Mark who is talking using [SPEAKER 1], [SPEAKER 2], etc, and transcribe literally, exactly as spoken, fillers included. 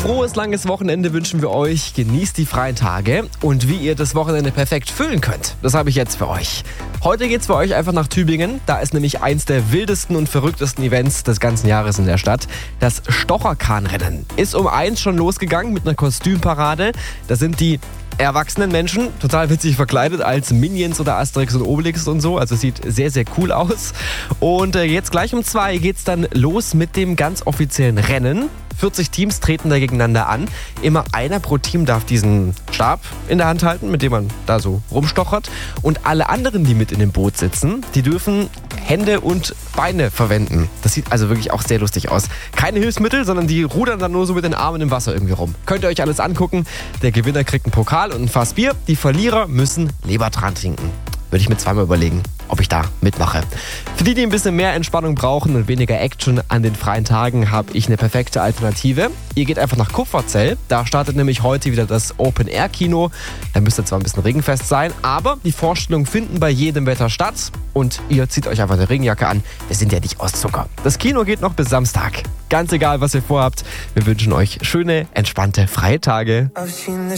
[SPEAKER 1] frohes, langes Wochenende wünschen wir euch. Genießt die freien Tage und wie ihr das Wochenende perfekt füllen könnt, das habe ich jetzt für euch. Heute geht's für euch einfach nach Tübingen. Da ist nämlich eins der wildesten und verrücktesten Events des ganzen Jahres in der Stadt. Das Stocherkahnrennen ist um eins schon losgegangen mit einer Kostümparade. Da sind die erwachsenen Menschen, total witzig verkleidet als Minions oder Asterix und Obelix und so. Also sieht sehr, sehr cool aus. Und äh, jetzt gleich um zwei geht's dann los mit dem ganz offiziellen Rennen. vierzig Teams treten da gegeneinander an. Immer einer pro Team darf diesen Stab in der Hand halten, mit dem man da so rumstochert. Und alle anderen, die mit in dem Boot sitzen, die dürfen Hände und Beine verwenden. Das sieht also wirklich auch sehr lustig aus. Keine Hilfsmittel, sondern die rudern dann nur so mit den Armen im Wasser irgendwie rum. Könnt ihr euch alles angucken. Der Gewinner kriegt einen Pokal und ein Fass Bier. Die Verlierer müssen Lebertran trinken. Würde ich mir zweimal überlegen, ob ich da mitmache. Für die, die ein bisschen mehr Entspannung brauchen und weniger Action an den freien Tagen, habe ich eine perfekte Alternative. Ihr geht einfach nach Kupferzell. Da startet nämlich heute wieder das Open-Air-Kino. Da müsste zwar ein bisschen regenfest sein, aber die Vorstellungen finden bei jedem Wetter statt. Und ihr zieht euch einfach eine Regenjacke an. Wir sind ja nicht aus Zucker. Das Kino geht noch bis Samstag. Ganz egal, was ihr vorhabt. Wir wünschen euch schöne, entspannte, freie Tage.